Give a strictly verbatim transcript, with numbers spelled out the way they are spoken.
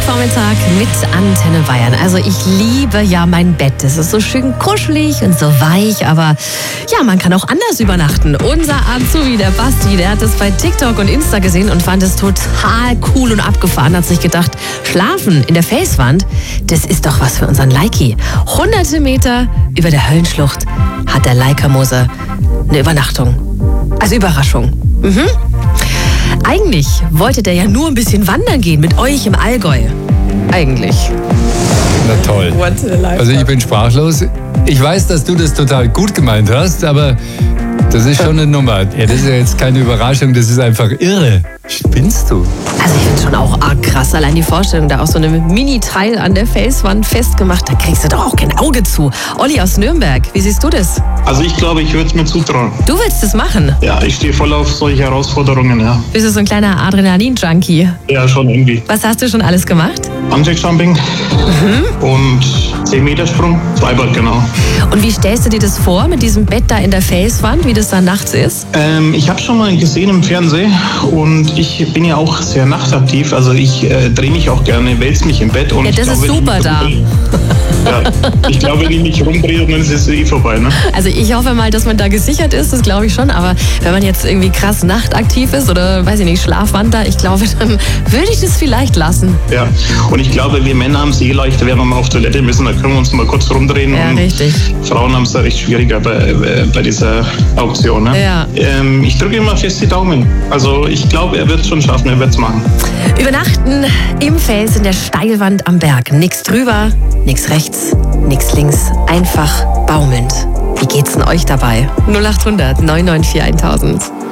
Mittwochvormittag mit Antenne Bayern. Also ich liebe ja mein Bett. Es ist so schön kuschelig und so weich, aber ja, man kann auch anders übernachten. Unser Azubi, der Basti, der hat es bei TikTok und Insta gesehen und fand es total cool und abgefahren. Hat sich gedacht, schlafen in der Felswand, das ist doch was für unseren Leiki. Hunderte Meter über der Höllenschlucht hat der Leica-Mose eine Übernachtung. Also Überraschung. Mhm. Eigentlich wollte der ja nur ein bisschen wandern gehen mit euch im Allgäu. Eigentlich. Na toll. Also ich bin sprachlos. Ich weiß, dass du das total gut gemeint hast, aber das ist schon eine Nummer. Ja, das ist ja jetzt keine Überraschung, das ist einfach irre. Spinnst du? Also ich finde es schon auch arg krass. Allein die Vorstellung, da auch so einem Mini-Teil an der Felswand festgemacht, da kriegst du doch auch kein Auge zu. Olli aus Nürnberg, wie siehst du das? Also ich glaube, ich würde es mir zutrauen. Du willst es machen? Ja, ich stehe voll auf solche Herausforderungen, ja. Bist du so ein kleiner Adrenalin-Junkie? Ja, schon irgendwie. Was hast du schon alles gemacht? Bungee-Jumping mhm. und zehn Meter Sprung, Freibad, genau. Und wie stellst du dir das vor mit diesem Bett da in der Felswand, wie das da nachts ist? Ähm, ich habe schon mal gesehen im Fernsehen und ich bin ja auch sehr nachtaktiv. Also ich äh, drehe mich auch gerne, wälze mich im Bett. Und ja, das ich ist glaube, super da. Ja, ich glaube, wenn ich mich rumdrehe, dann ist es eh vorbei. Ne? Also ich hoffe mal, dass man da gesichert ist, das glaube ich schon. Aber wenn man jetzt irgendwie krass nachtaktiv ist oder, weiß ich nicht, Schlafwander, ich glaube, dann würde ich das vielleicht lassen. Ja, und ich glaube, wir Männer haben es eh leichter, wenn wir mal auf Toilette müssen, dann können wir uns mal kurz rumdrehen. Ja, und richtig. Frauen haben es da recht schwieriger bei, bei dieser Auktion. Ne? Ja. Ähm, ich drücke immer fest die Daumen. Also ich glaube, er wird es schon schaffen, er wird es machen. Übernachten im Fels in der Steilwand am Berg. Nix drüber, nix rechts, nix links. Einfach baumelnd. Wie geht's denn euch dabei? null acht hundert neun neun vier tausend.